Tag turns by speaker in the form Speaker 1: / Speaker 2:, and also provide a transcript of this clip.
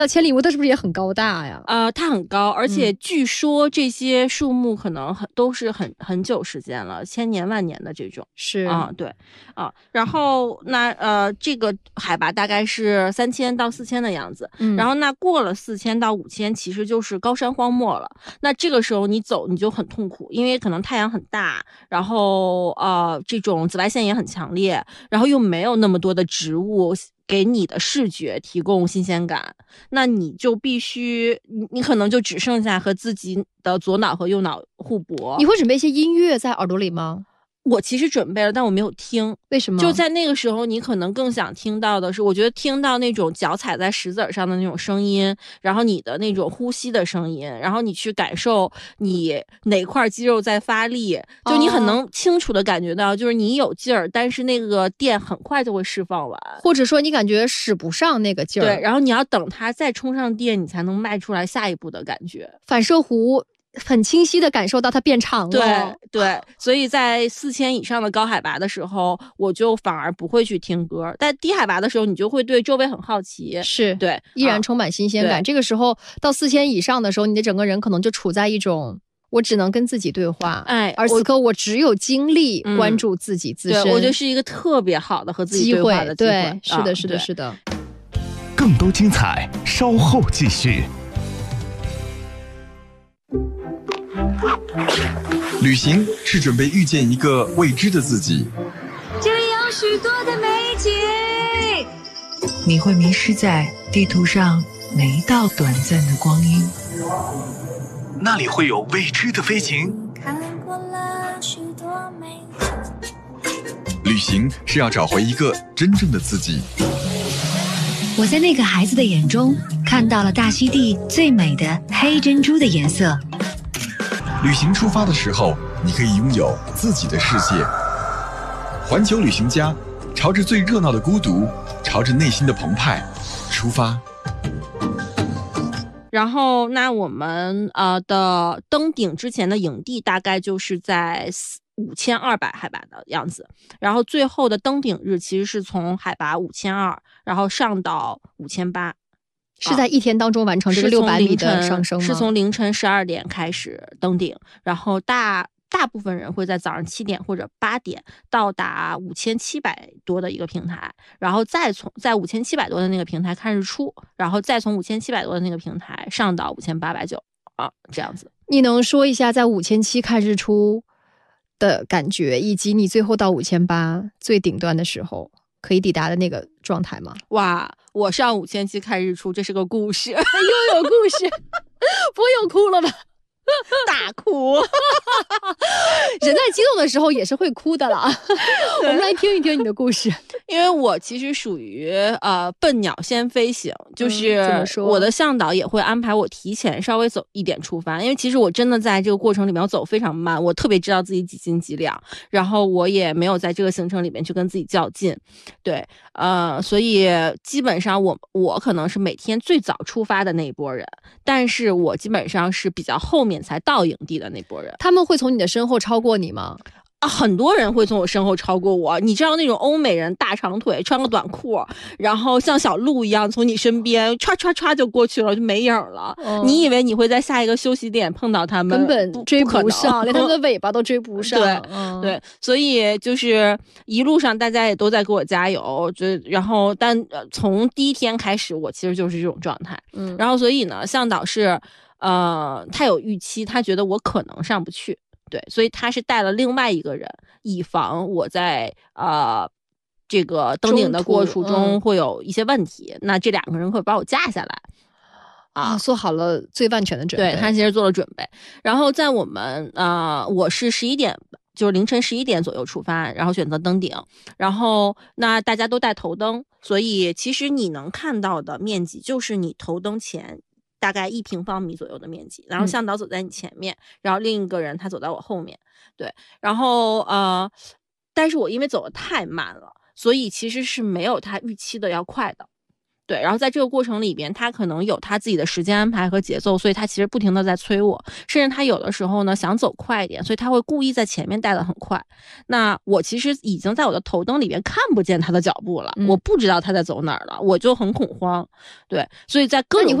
Speaker 1: 那千里屋它是不是也很高大呀？
Speaker 2: 它很高，而且据说这些树木可能都是很久时间了，千年万年的这种。
Speaker 1: 是
Speaker 2: 对然后那这个海拔大概是3000到4000的样子。然后那过了4000到5000，其实就是高山荒漠了。那这个时候你走你就很痛苦，因为可能太阳很大，然后这种紫外线也很强烈，然后又没有那么多的植物给你的视觉提供新鲜感，那你就必须你可能就只剩下和自己的左脑和右脑互搏。
Speaker 1: 你会准备一些音乐在耳朵里吗？
Speaker 2: 我其实准备了，但我没有听。
Speaker 1: 为什么？
Speaker 2: 就在那个时候，你可能更想听到的是，我觉得听到那种脚踩在石子上的那种声音，然后你的那种呼吸的声音，然后你去感受你哪块肌肉在发力，就你很能清楚的感觉到，就是你有劲儿，但是那个电很快就会释放完，
Speaker 1: 或者说你感觉使不上那个劲儿。
Speaker 2: 对，然后你要等它再充上电，你才能迈出来下一步的感觉。
Speaker 1: 反射弧很清晰的感受到它变长了。
Speaker 2: 对，所以在4000以上的高海拔的时候，我就反而不会去听歌。但低海拔的时候，你就会对周围很好奇，
Speaker 1: 是
Speaker 2: 对，
Speaker 1: 依然充满新鲜感。这个时候到4000以上的时候，你的整个人可能就处在一种我只能跟自己对话，而此刻我只有精力关注自己自身。
Speaker 2: 对，我觉得是一个特别好的和自己对话的机会。
Speaker 1: 对，是的，是的，是的。
Speaker 3: 更多精彩，稍后继续。
Speaker 4: 旅行是准备遇见一个未知的自己，
Speaker 5: 这里有许多的美景，
Speaker 6: 你会迷失在地图上每一道短暂的光阴，
Speaker 3: 那里会有未知的飞行。
Speaker 5: 看过了许多美景，
Speaker 4: 旅行是要找回一个真正的自己。
Speaker 6: 我在那个孩子的眼中看到了大溪地最美的黑珍珠的颜色。
Speaker 4: 旅行出发的时候，你可以拥有自己的世界。环球旅行家，朝着最热闹的孤独，朝着内心的澎湃出发。
Speaker 2: 然后那我们的登顶之前的营地大概就是在5200海拔的样子，然后最后的登顶日其实是从海拔5200，然后上到5800。
Speaker 1: 是在一天当中完成这个600米的上升吗？
Speaker 2: 是从凌晨12点开始登顶，然后大部分人会在早上7点或者8点到达5700多的一个平台，然后再在5700多的那个平台看日出，然后再从5700多的那个平台上到5890这样子。
Speaker 1: 你能说一下在5700看日出的感觉，以及你最后到5800最顶端的时候可以抵达的那个状态吗？
Speaker 2: 哇，我上5700看日出，这是个故事，又
Speaker 1: 有故事，不会又哭了吧？
Speaker 2: 大哭
Speaker 1: 人在激动的时候也是会哭的啦。我们来听一听你的故事。
Speaker 2: 因为我其实属于笨鸟先飞型，就是我的向导也会安排我提前稍微走一点出发，因为其实我真的在这个过程里面我走非常慢，我特别知道自己几斤几两，然后我也没有在这个行程里面去跟自己较劲。对，所以基本上我可能是每天最早出发的那一波人，但是我基本上是比较后面才到营地的那波人。
Speaker 1: 他们会从你的身后超过你吗？
Speaker 2: 很多人会从我身后超过我，你知道那种欧美人大长腿穿个短裤，然后像小鹿一样从你身边唰唰唰就过去了，就没影了。你以为你会在下一个休息点碰到他们，
Speaker 1: 根本追不上，连他们的尾巴都追不上。
Speaker 2: 对，所以就是一路上大家也都在给我加油，然后从第一天开始我其实就是这种状态。然后所以呢，向导是他有预期，他觉得我可能上不去。对，所以他是带了另外一个人，以防我在这个登顶的过程中会有一些问题，那这2个人会把我架下来
Speaker 1: 做好了最万全的准备。
Speaker 2: 对，他其实做了准备。然后在我们我是11点，就是凌晨11点左右出发，然后选择登顶，然后那大家都带头灯，所以其实你能看到的面积就是你头灯前大概1平方米左右的面积，然后向导走在你前面，然后另一个人他走在我后面。对，然后但是我因为走得太慢了，所以其实是没有他预期的要快的。 对，然后在这个过程里边，他可能有他自己的时间安排和节奏，所以他其实不停的在催我，甚至他有的时候呢想走快一点，所以他会故意在前面带的很快。那我其实已经在我的头灯里边看不见他的脚步了，我不知道他在走哪儿了，我就很恐慌。对，所以在各种